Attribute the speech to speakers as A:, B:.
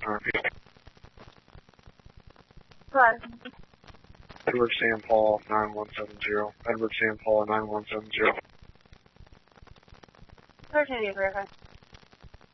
A: repeat.
B: What?
A: Edward Sam Paul 9170. Edward Sam Paul 9170.
B: Continue, Griffin.